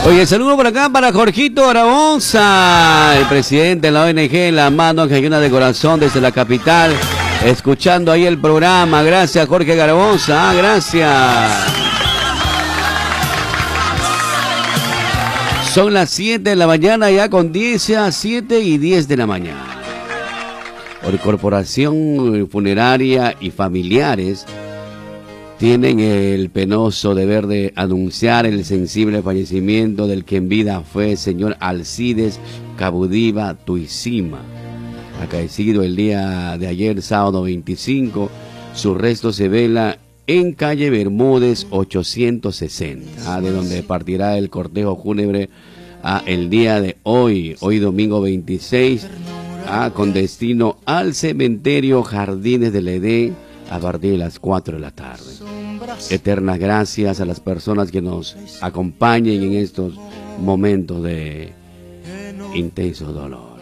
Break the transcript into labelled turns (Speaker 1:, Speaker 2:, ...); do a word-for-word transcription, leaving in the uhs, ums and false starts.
Speaker 1: Oye, saludo por acá para Jorgito Aragonza, el presidente de la O N G La Mano que ayuda de corazón desde la capital, escuchando ahí el programa. Gracias, Jorge Aragonza, ah, gracias. Son las siete de la mañana, ya con diez a siete y diez de la mañana. Por Corporación Funeraria y Familiares tienen el penoso deber de anunciar el sensible fallecimiento del que en vida fue el señor Alcides Cabudiva Tuisima, acaecido el día de ayer, sábado veinticinco. Su resto se vela en calle Bermúdez ochocientos sesenta, de donde partirá el cortejo fúnebre a el día de hoy, hoy domingo veintiséis, a, con destino al cementerio Jardines del Edén a partir de las cuatro de la tarde. Eternas gracias a las personas que nos acompañen en estos momentos de intenso dolor.